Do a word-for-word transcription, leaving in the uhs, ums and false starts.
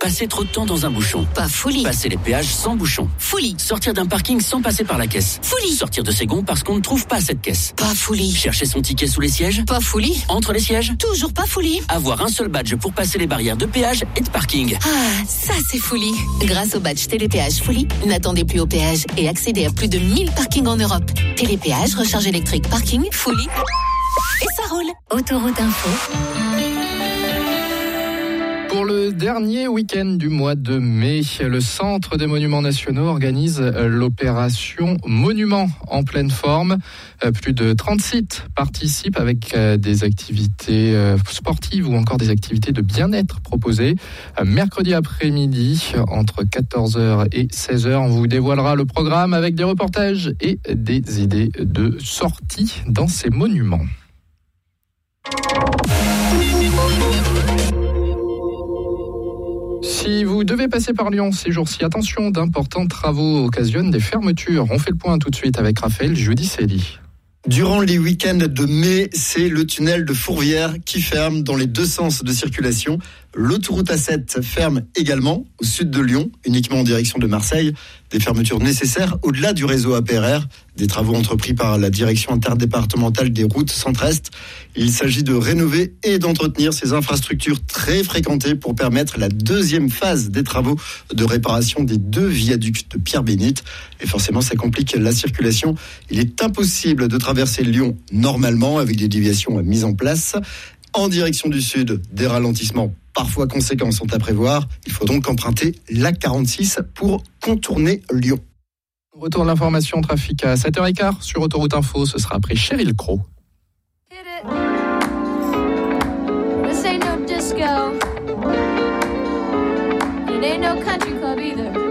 Passer trop de temps dans un bouchon. Pas folie. Passer les péages sans bouchon. Folie. Sortir d'un parking sans passer par la caisse. Folie. Sortir de ses gonds parce qu'on ne trouve pas cette caisse. Pas folie. Chercher son ticket sous les sièges. Pas folie. Entre les sièges. Toujours pas folie. Avoir un seul badge pour passer les barrières de péage et de parking. Ah, ça c'est folie. Grâce au badge Télépéage Folie, n'attendez plus au péage et accédez à plus de mille parkings en Europe. Télépéage, recharge électrique, parking, folie. Et ça roule. Autoroute Info. Pour le dernier week-end du mois de mai, le Centre des Monuments Nationaux organise l'opération Monument en pleine forme. Plus de trente sites participent avec des activités sportives ou encore des activités de bien-être proposées. Mercredi après-midi, entre quatorze heures et seize heures, on vous dévoilera le programme avec des reportages et des idées de sortie dans ces monuments. Si vous devez passer par Lyon ces jours-ci, attention, d'importants travaux occasionnent des fermetures. On fait le point tout de suite avec Raphaël Giudicelli. Durant les week-ends de mai, c'est le tunnel de Fourvière qui ferme dans les deux sens de circulation. L'autoroute A sept ferme également au sud de Lyon, uniquement en direction de Marseille. Des fermetures nécessaires au-delà du réseau A P R R, des travaux entrepris par la direction interdépartementale des routes centre-est. Il s'agit de rénover et d'entretenir ces infrastructures très fréquentées pour permettre la deuxième phase des travaux de réparation des deux viaducs de Pierre-Bénite. Et forcément, ça complique la circulation. Il est impossible de traverser Lyon normalement avec des déviations mises en place. En direction du sud, des ralentissements parfois conséquents sont à prévoir. Il faut donc emprunter l'A quarante-six pour contourner Lyon. Retour de l'information trafic à sept heures quinze sur Autoroute Info. Ce sera après Cheryl Crow. This ain't no disco. It ain't no country club either.